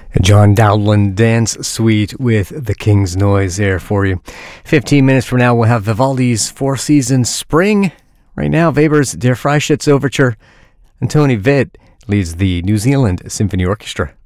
John Dowland Dance Suite with The King's Noise there for you. 15 minutes from now, we'll have Vivaldi's Four Seasons Spring. Right now, Weber's Der Freischütz Overture. And Tony Witt leads the New Zealand Symphony Orchestra.